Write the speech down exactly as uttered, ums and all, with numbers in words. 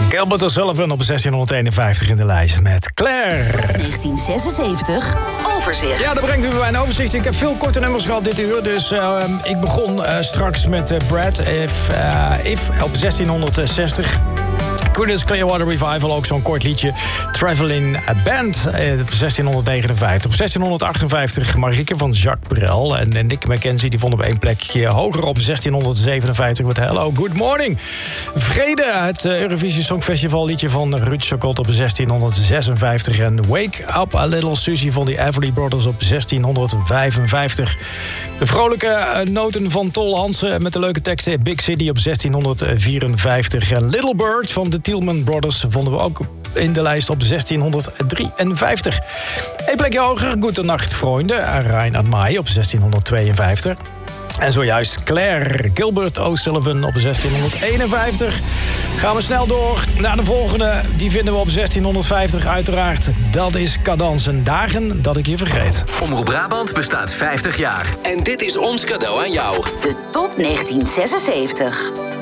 Gilbert O'Sullivan op zestienhonderdeenenvijftig in de lijst met Claire. negentien zesenzeventig, overzicht. Ja, dat brengt u bij een overzicht. Ik heb veel korte nummers gehad dit uur, dus uh, ik begon uh, straks met uh, Brad, If, uh, If op zestienhonderdzestig. Creedence Clearwater Revival, ook zo'n kort liedje. Traveling Band op zestienhonderdnegenenvijftig. Op zestienhonderdachtenvijftig Marieke van Jacques Brel. En Nick McKenzie die vond op één plekje hoger op zestienhonderdzevenenvijftig met Hello, Good Morning. Vrede, het Eurovisie Songfestival liedje van Ruud Chacot op zestienhonderdzesenvijftig. En Wake Up A Little Susie van de Everly Brothers op zestienhonderdvijfenvijftig. De vrolijke noten van Tol Hansen met de leuke teksten Big City op zestienhonderdvierenvijftig. En Little Bird van de Tielman Brothers vonden we ook in de lijst op zestienhonderddrieënvijftig. Eén plekje hoger, Goedenacht Vrienden, Reinhard May op zestienhonderdtweeënvijftig. En zojuist Claire Gilbert O'Sullivan op zestienhonderdeenenvijftig. Gaan we snel door naar de volgende. Die vinden we op zestienhonderdvijftig uiteraard. Dat is Cadans, dagen dat ik je vergeet. Omroep Brabant bestaat vijftig jaar. En dit is ons cadeau aan jou. De top negentien zesenzeventig.